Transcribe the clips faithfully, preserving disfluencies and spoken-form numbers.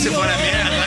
se fue a la mierda.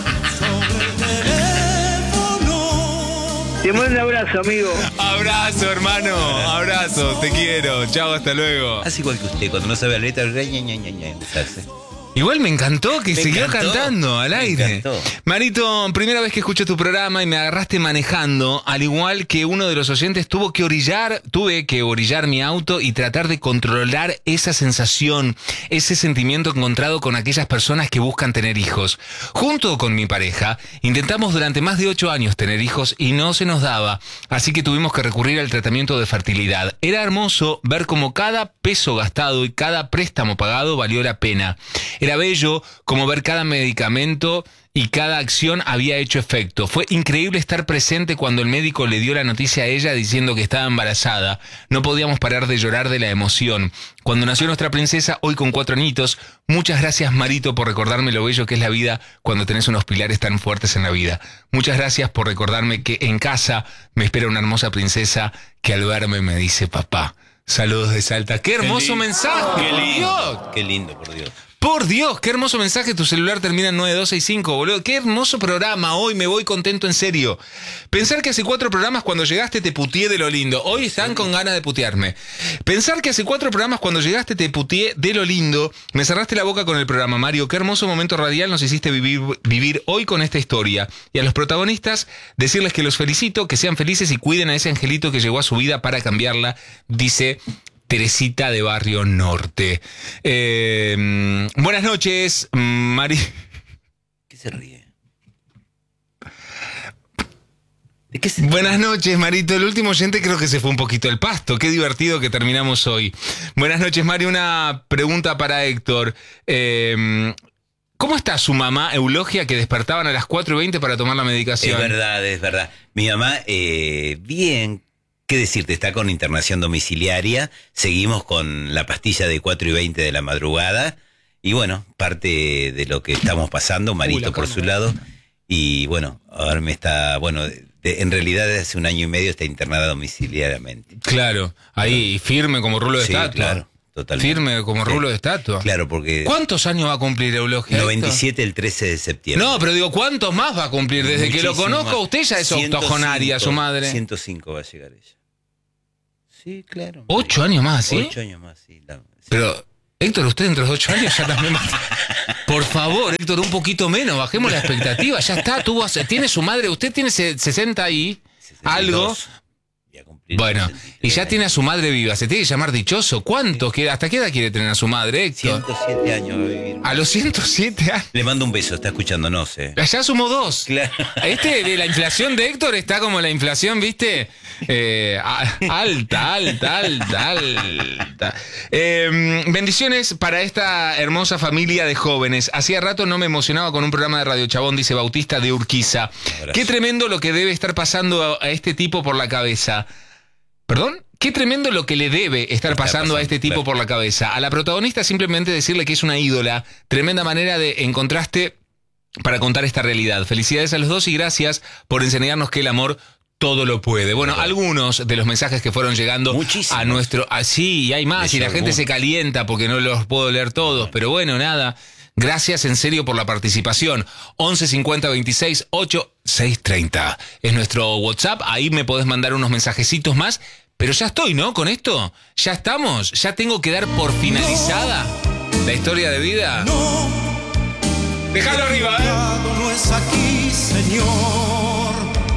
Te mando un abrazo, amigo. Abrazo, hermano. Abrazo. Te quiero. Chao, hasta luego. Haz igual que usted, cuando no sabe la letra, ña, ña, ña, ña, hace. Igual me encantó que Me siguió encantó. cantando al Me aire. encantó. Marito, primera vez que escucho tu programa y me agarraste manejando, al igual que uno de los oyentes tuvo que orillar, tuve que orillar mi auto y tratar de controlar esa sensación, ese sentimiento encontrado con aquellas personas que buscan tener hijos. Junto con mi pareja, intentamos durante más de ocho años tener hijos y no se nos daba, así que tuvimos que recurrir al tratamiento de fertilidad. Era hermoso ver cómo cada peso gastado y cada préstamo pagado valió la pena. Era bello como ver cada medicamento y cada acción había hecho efecto. Fue increíble estar presente cuando el médico le dio la noticia a ella diciendo que estaba embarazada. No podíamos parar de llorar de la emoción. Cuando nació nuestra princesa, hoy con cuatro añitos, muchas gracias, Marito, por recordarme lo bello que es la vida cuando tenés unos pilares tan fuertes en la vida. Muchas gracias por recordarme que en casa me espera una hermosa princesa que al verme me dice papá. Saludos de Salta. ¡Qué hermoso Qué mensaje! Qué por lindo. Dios! Qué lindo, por Dios. Por Dios, qué hermoso mensaje. Tu celular termina en nueve dos seis cinco, boludo. Qué hermoso programa. Hoy me voy contento en serio. Pensar que hace cuatro programas cuando llegaste te puteé de lo lindo. Hoy están con ganas de putearme. Pensar que hace cuatro programas cuando llegaste te puteé de lo lindo. Me cerraste la boca con el programa, Mario. Qué hermoso momento radial nos hiciste vivir, vivir hoy con esta historia. Y a los protagonistas, decirles que los felicito, que sean felices y cuiden a ese angelito que llegó a su vida para cambiarla, dice Teresita de Barrio Norte. Eh, buenas noches, Mari. ¿Qué se ríe? ¿De qué se Buenas noches, Marito. El último oyente creo que se fue un poquito el pasto. Qué divertido que terminamos hoy. Buenas noches, Mari. Una pregunta para Héctor. Eh, ¿Cómo está su mamá, Eulogia, que despertaban a las cuatro y veinte para tomar la medicación? Es verdad, es verdad. Mi mamá, eh, bien, qué decirte, está con internación domiciliaria. Seguimos con la pastilla de cuatro y veinte de la madrugada. Y bueno, parte de lo que estamos pasando, Marito Uh, por su lado. Y bueno, ahora me está, bueno, de, en realidad desde hace un año y medio está internada domiciliariamente. Claro, ahí, firme como rulo de Sí, estatua. claro, totalmente. Firme como Sí. rulo de estatua. Claro, porque ¿Cuántos años va a cumplir Eulogia? noventa y Héctor? siete el trece de septiembre. No, pero digo, ¿cuántos más va a cumplir? Desde que lo Muchísimo conozco a más. usted ya es ciento octogenaria, cinco, su madre. ciento cinco va a llegar ella. Sí, claro. ¿Ocho años más, sí? Ocho años más, sí. La, sí. Pero, Héctor, usted dentro de ocho años ya también va. Por favor, Héctor, un poquito menos, bajemos la expectativa. Ya está, tuvo, hace- tiene su madre, usted tiene se- sesenta y algo. sesenta y dos. Ya cumplí Bueno, sesenta y tres y ya años. tiene a su madre viva. Se tiene que llamar dichoso. ¿Cuánto? quiere- ¿Hasta qué edad quiere tener a su madre, Héctor? ciento siete años va a vivir. A los ciento siete años. Le mando un beso, está escuchando, no sé. Ya sumó dos. Claro. Este de la inflación de Héctor está como la inflación, ¿viste? Eh, a- alta, alta, alta, alta. Eh, bendiciones para esta hermosa familia de jóvenes. Hacía rato no me emocionaba con un programa de Radio Chabón, dice Bautista de Urquiza. Abrazo. Qué tremendo lo que debe estar pasando a, a este tipo por la cabeza. ¿Perdón? Qué tremendo lo que le debe estar Está pasando a pasando, este tipo claro. por la cabeza. A la protagonista simplemente decirle que es una ídola. Tremenda manera de encontraste para contar esta realidad. Felicidades a los dos y gracias por enseñarnos que el amor todo lo puede. Bueno, Verdad. algunos de los mensajes que fueron llegando Muchísimos. a nuestro... Así, y hay más, De y la gente algunos. se calienta porque no los puedo leer todos, pero bueno, nada. Gracias en serio por la participación. once cincuenta veintiséis ocho seis treinta es nuestro WhatsApp. Ahí me podés mandar unos mensajecitos más. Pero ya estoy, ¿no? Con esto. Ya estamos. Ya tengo que dar por finalizada la historia de vida. Déjalo arriba, ¿eh? No es aquí, Señor.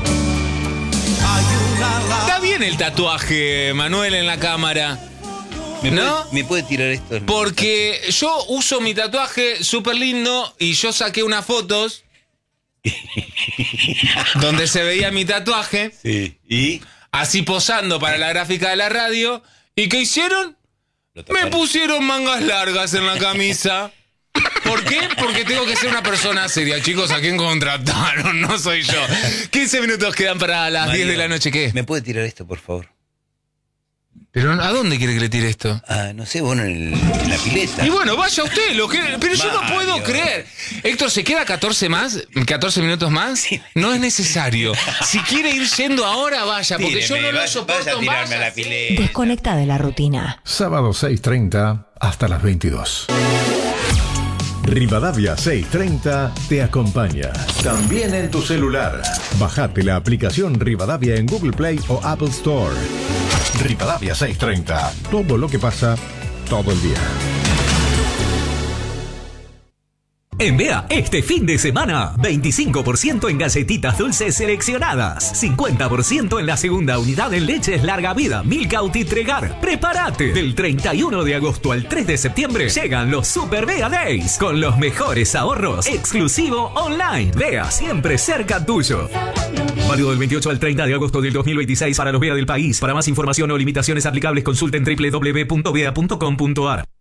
Hay una Está bien el tatuaje, Manuel, en la cámara. ¿Me, ¿No? puede, ¿Me puede tirar esto? Porque yo uso mi tatuaje súper lindo y yo saqué unas fotos donde se veía mi tatuaje, Sí. ¿Y? así posando para la gráfica de la radio. ¿Y qué hicieron? Lo Me taparon. pusieron mangas largas en la camisa. ¿Por qué? Porque tengo que ser una persona seria. Chicos, ¿a quién contrataron? No soy yo. quince minutos quedan para las Mario, diez de la noche. ¿Qué? ¿Me puede tirar esto, por favor? ¿Pero a dónde quiere que le tire esto? Ah, no sé, bueno, en, el- en la pileta. Y bueno, vaya usted, lo que, pero yo no Mario. puedo creer. Héctor, ¿se queda catorce más? ¿catorce minutos más? Sí. No es necesario. Si quiere ir yendo ahora, vaya, porque yo Tíreme, no lo vaya- soporto. vaya a tirarme a la vaya, sí. pileta. Desconecta de la rutina. Sábado seis treinta hasta las veintidós. Rivadavia seiscientos treinta te acompaña. También en tu celular. Bajate la aplicación Rivadavia en Google Play o Apple Store. Rivadavia seiscientos treinta. Todo lo que pasa, todo el día. En Bea, este fin de semana, veinticinco por ciento en galletitas dulces seleccionadas, cincuenta por ciento en la segunda unidad en leches larga vida, Milka Tregar. ¡Prepárate! Del treinta y uno de agosto al tres de septiembre llegan los Super Bea Days con los mejores ahorros, exclusivo online. Bea, siempre cerca tuyo. Válido del veintiocho al treinta de agosto del dos mil veintiséis para los Bea del país. Para más información o limitaciones aplicables consulten doble u doble u doble u punto bea punto com punto a r.